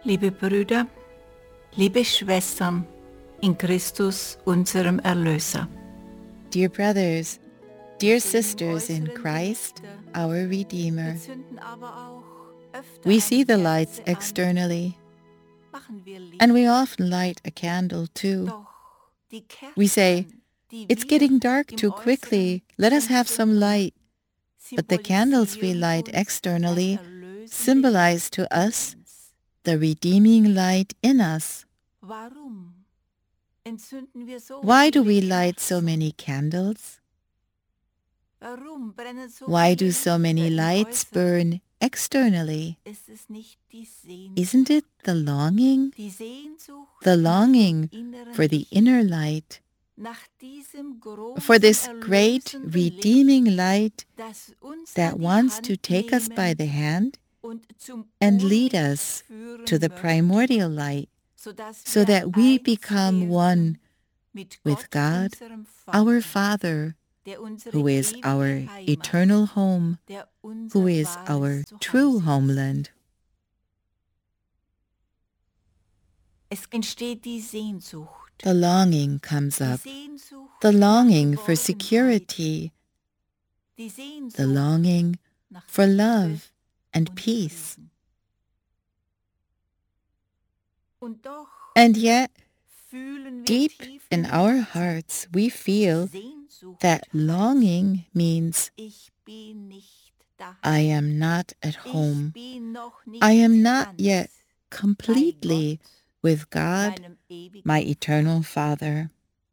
Liebe Brüder, liebe Schwestern in Christus, unserem Erlöser. Dear brothers, dear sisters in Christ, our Redeemer, we see the lights externally, and we often light a candle too. We say, "It's getting dark too quickly, let us have some light." But the candles we light externally symbolize to us the redeeming light in us. Why do we light so many candles? Why do so many lights burn externally? Isn't it the longing? The longing for the inner light, for this great redeeming light that wants to take us by the hand and lead us to the primordial light, so that we become one with God, our Father, who is our eternal home, who is our true homeland. The longing comes up, the longing for security, the longing for love and peace. And yet, deep in our hearts, we feel that longing means I am not at home. I am not yet completely with God, my eternal Father.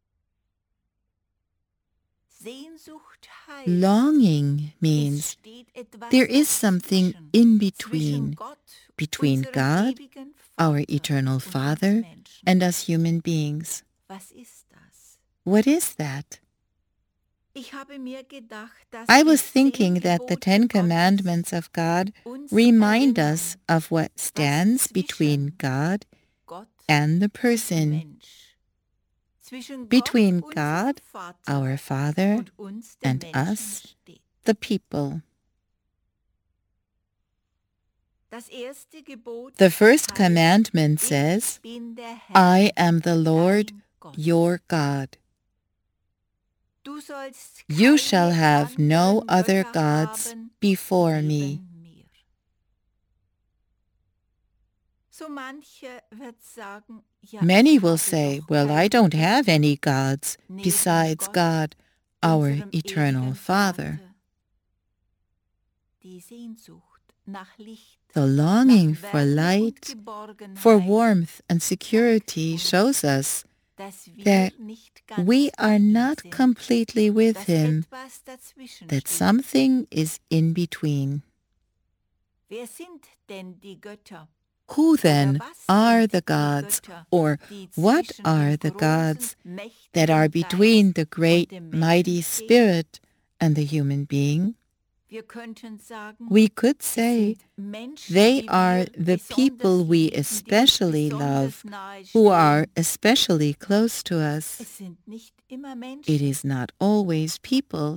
Longing means there is something in between God, our eternal Father, and us human beings. What is that? I was thinking that the 10 Commandments of God remind us of what stands between God and the person, between God, our Father, and us, the people. The first commandment says, I am the Lord your God. You shall have no other gods before me. Many will say, well, I don't have any gods besides God, our eternal Father. The longing for light, for warmth and security shows us that we are not completely with Him, that something is in between. Who then are the gods, or what are the gods that are between the great mighty Spirit and the human being? We could say they are the people we especially love, who are especially close to us. It is not always people.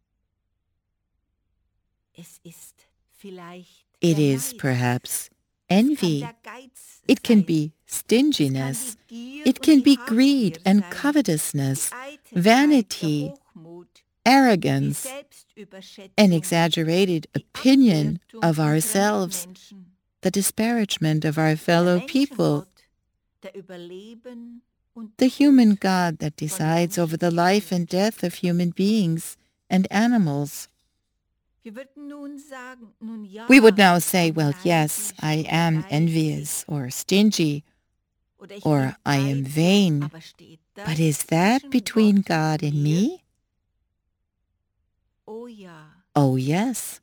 It is perhaps envy. It can be stinginess. It can be greed and covetousness, vanity, arrogance, an exaggerated opinion of ourselves, the disparagement of our fellow people, the human God that decides over the life and death of human beings and animals. We would now say, well, yes, I am envious or stingy, or I am vain, but is that between God and me? Oh, yes.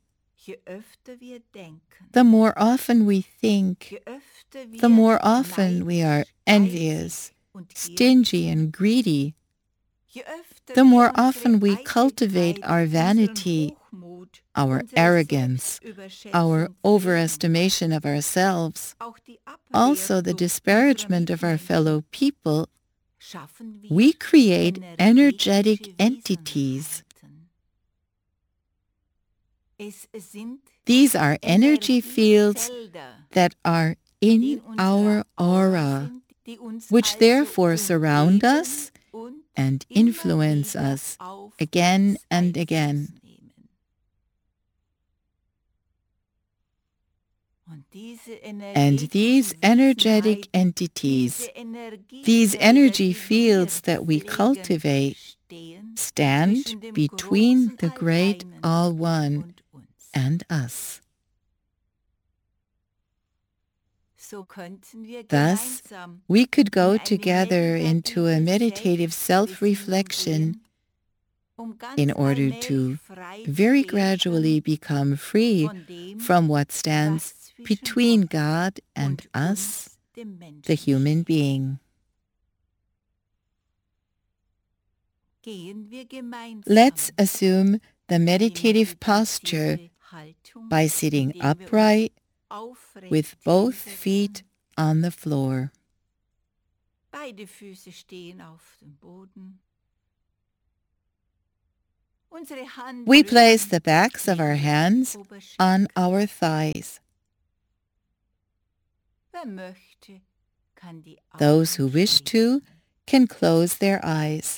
The more often we think, the more often we are envious, stingy, and greedy, the more often we cultivate our vanity, our arrogance, our overestimation of ourselves, also the disparagement of our fellow people, we create energetic entities. These are energy fields that are in our aura, which therefore surround us and influence us again and again. And these energetic entities, these energy fields that we cultivate, stand between the Great All-One and us. Thus, we could go together into a meditative self-reflection in order to very gradually become free from what stands between God and us, the human being. Let's assume the meditative posture by sitting upright with both feet on the floor. We place the backs of our hands on our thighs. Those who wish to can close their eyes.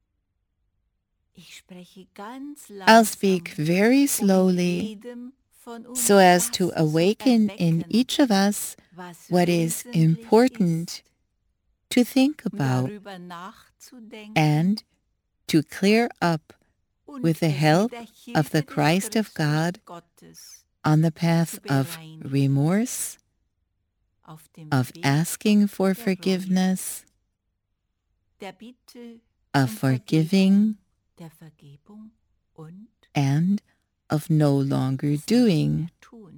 I'll speak very slowly so as to awaken in each of us what is important to think about and to clear up with the help of the Christ of God on the path of remorse, of asking for forgiveness, of forgiving, and of no longer doing,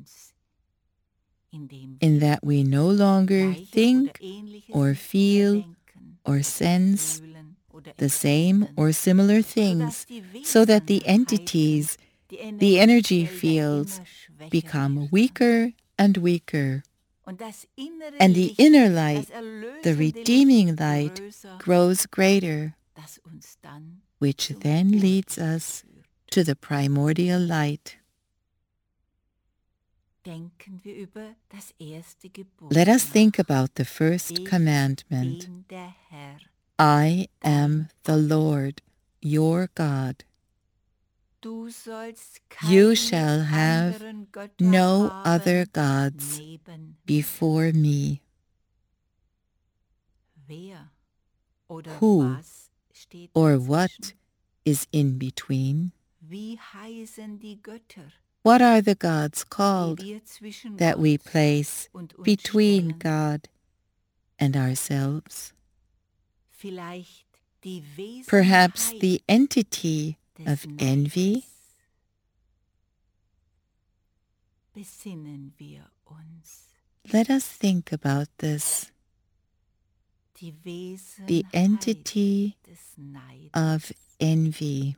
in that we no longer think or feel or sense the same or similar things, so that the entities, the energy fields, become weaker and weaker. And the inner light, the redeeming light, grows greater, which then leads us to the primordial light. Let us think about the first commandment. I am the Lord, your God. You shall have no other gods before me. Who or what is in between? What are the gods called that we place between God and ourselves? Perhaps the entity of envy? Let us think about this. The entity of envy.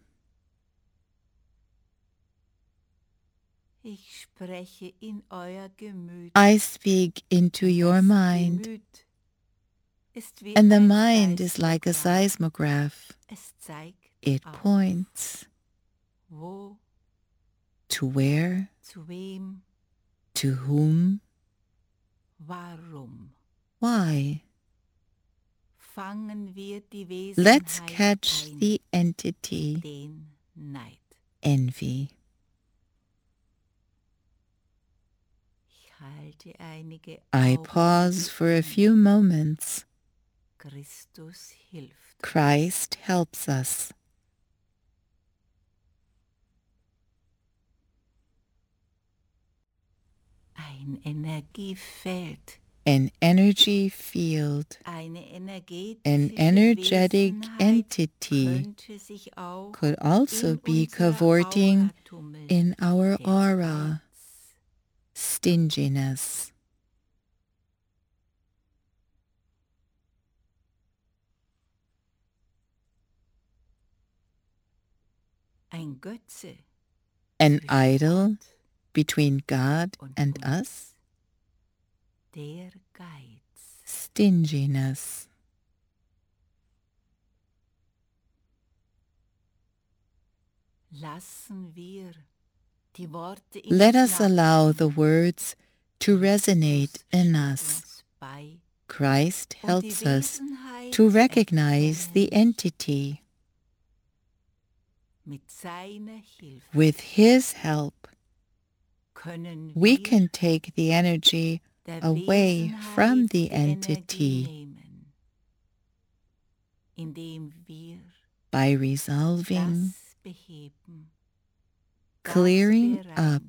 I speak into your mind, and the mind is like a seismograph. It points to where, to whom, why. Let's catch the entity, envy. I pause for a few moments. Christ helps us. An energy field, an energetic entity could also be cavorting in our aura. Stinginess. An idol between God and us? Stinginess. Let us allow the words to resonate in us. Christ helps us to recognize the entity. With His help, we can take the energy away from the entity by resolving, clearing up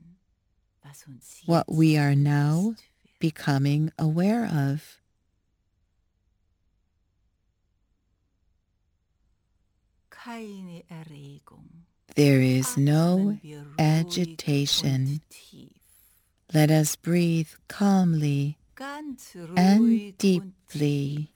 what we are now becoming aware of. There is no agitation. Let us breathe calmly and deeply,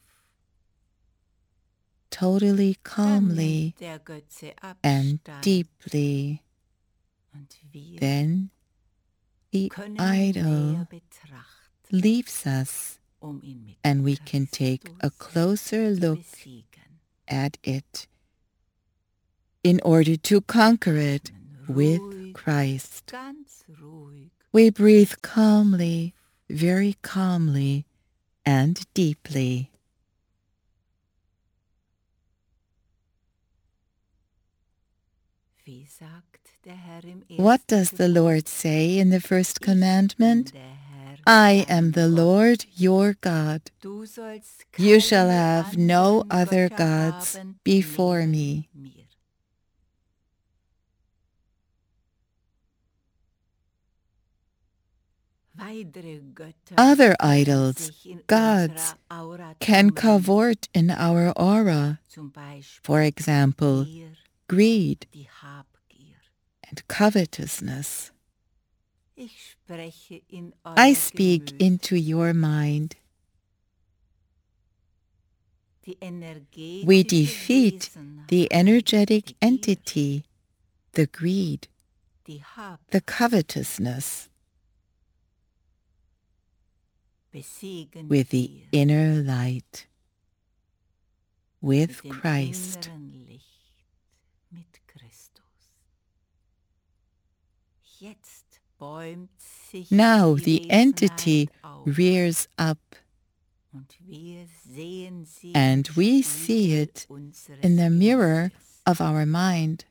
totally calmly and deeply. Then the idol leaves us, and we can take a closer look at it in order to conquer it with Christ. We breathe calmly, very calmly and deeply. What does the Lord say in the first commandment? I am the Lord your God. You shall have no other gods before me. Other idols, gods, can cavort in our aura. For example, greed and covetousness. I speak into your mind. We defeat the energetic entity, the greed, the covetousness, with the inner light, with Christ. Now the entity rears up, and we see it in the mirror of our mind.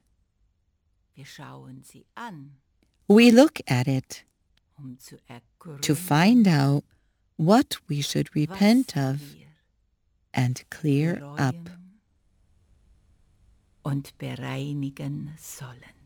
We look at it to find out what we should repent of and clear up. Und bereinigen sollen.